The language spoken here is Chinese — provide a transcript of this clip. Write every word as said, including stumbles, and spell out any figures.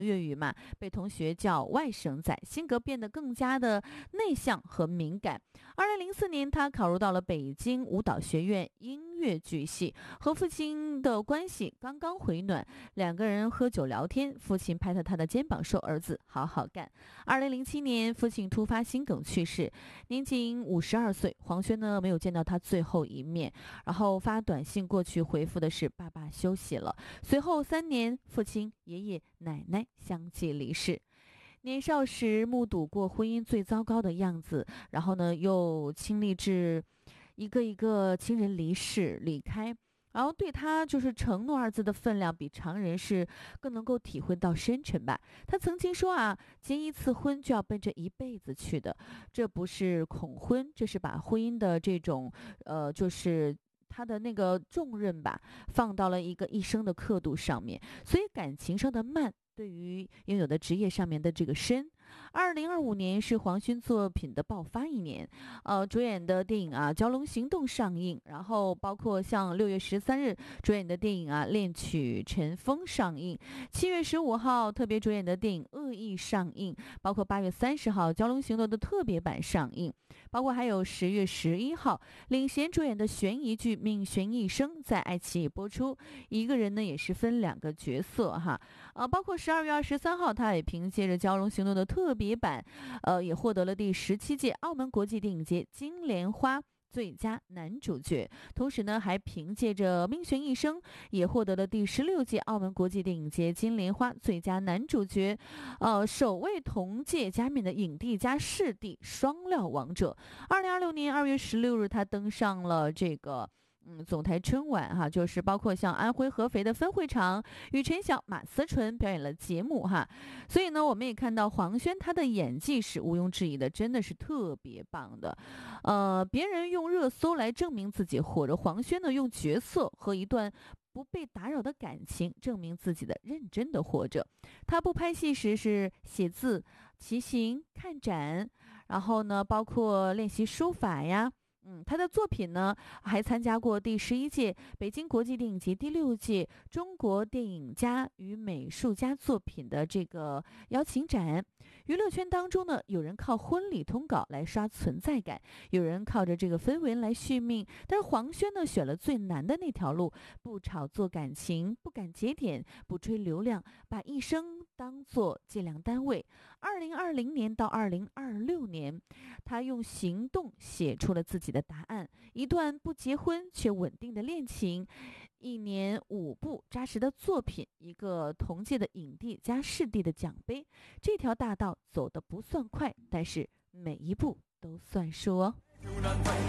粤语嘛，被同学叫外省仔，性格变得更加的内向和敏感。二零零四年，他考入到了北京舞蹈学院音乐剧系，和父亲的关系刚刚回暖，两个人喝酒聊天，父亲拍着他的肩膀说：“儿子，好好干。”二零零七年，父亲突发心梗去世，年仅五十二岁。黄轩呢，没有见到他最后一面，然后发短信过去回复的是：“爸爸休息了。”随后三年，父亲、爷爷、奶奶相继离世。年少时目睹过婚姻最糟糕的样子，然后呢，又亲历至一个一个亲人离世离开，然后对他就是承诺二字的分量比常人是更能够体会到深沉吧。他曾经说啊，结一次婚就要奔着一辈子去的，这不是恐婚，这是把婚姻的这种呃就是他的那个重任吧，放到了一个一生的刻度上面。所以感情上的慢，对于拥有的职业上面的这个深。二零二五年是黄轩作品的爆发一年，呃，主演的电影啊《蛟龙行动》上映，然后包括像六月十三日主演的电影啊《恋曲尘封》上映，七月十五号特别主演的电影《恶意》上映，包括八月三十号《蛟龙行动》的特别版上映，包括还有十月十一号领衔主演的悬疑剧《命悬一生》在爱奇艺播出，一个人呢也是分两个角色哈，呃，包括十二月二十三号他也凭借着《蛟龙行动》的特别版，呃，也获得了第十七届澳门国际电影节金莲花最佳男主角，同时呢，还凭借着《命悬一生》也获得了第十六届澳门国际电影节金莲花最佳男主角，呃，首位同届加冕的影帝加视帝双料王者。二零二六年二月十六日，他登上了这个。嗯，总台春晚哈，就是包括像安徽合肥的分会场，与陈晓、马思纯表演了节目哈，所以呢，我们也看到黄轩他的演技是毋庸置疑的，真的是特别棒的。呃，别人用热搜来证明自己火着，黄轩呢用角色和一段不被打扰的感情证明自己的认真的活着。他不拍戏时是写字、骑行、看展，然后呢，包括练习书法呀。嗯，他的作品呢，还参加过第十一届北京国际电影节、第六届中国电影家与美术家作品的这个邀请展。娱乐圈当中呢，有人靠婚礼通稿来刷存在感，有人靠着这个绯闻来续命，但是黄轩呢，选了最难的那条路，不炒作感情，不赶节点，不追流量，把一生当作计量单位。二零二零年到二零二六年，他用行动写出了自己的答案，一段不结婚却稳定的恋情，一年五部扎实的作品，一个同届的影帝加视帝的奖杯。这条大道走得不算快，但是每一步都算数哦。